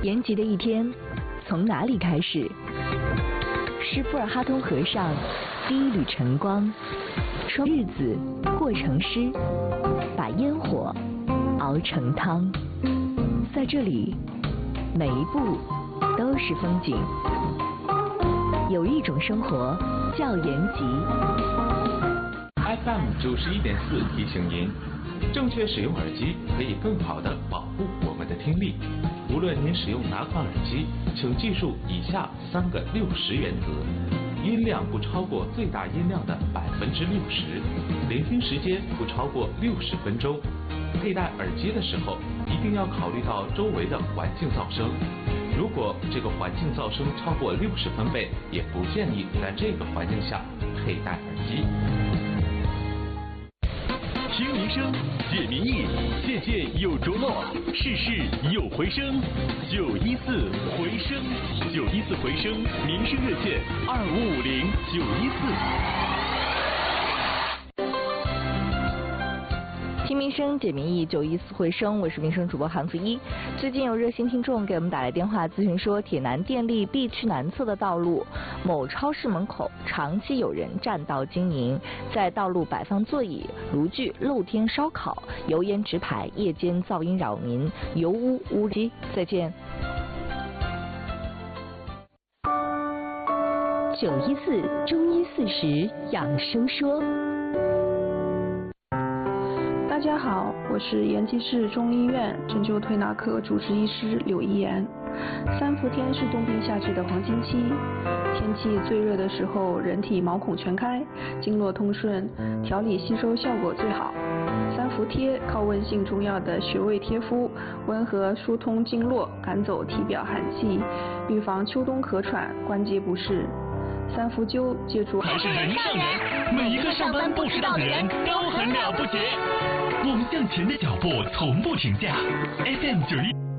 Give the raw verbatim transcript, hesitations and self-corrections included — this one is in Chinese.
延吉的一天从哪里开始？是布尔哈通河上第一缕晨光，说日子过成诗，把烟火熬成汤。在这里，每一步都是风景。有一种生活叫延吉。 F M 九十一点四提醒您，正确使用耳机可以更好地保护我们的听力。无论您使用哪款耳机，请记住以下三个六十原则：音量不超过最大音量的百分之六十，聆听时间不超过六十分钟。佩戴耳机的时候，一定要考虑到周围的环境噪声。如果这个环境噪声超过六十分贝，也不建议在这个环境下佩戴耳机。 听民生，解民意，件件有着落，事事有回声。九一四回声，九一四回声，民生热线二五五零九一四。 听民生解民意，九一四回声，我是民生主播韩子一。最近有热心听众给我们打来电话咨询说，铁南电力 B 区南侧的道路某超市门口长期有人占道经营，在道路摆放座椅、炉具、露天烧烤、油烟直排，夜间噪音扰民，油污污积。再见。九一四中医四十养生说。 大家好，我是延吉市中医院针灸推拿科主治医师柳一言。三伏天是冬病夏治的黄金期，天气最热的时候，人体毛孔全开，经络通顺，调理吸收效果最好。三伏贴靠温性中药的穴位贴敷，温和疏通经络，赶走体表寒气，预防秋冬咳喘、关节不适。三伏灸借助还是人上人，每一个上班不迟到的人都很了不起。我们向前的脚步从不停下。F M 九一。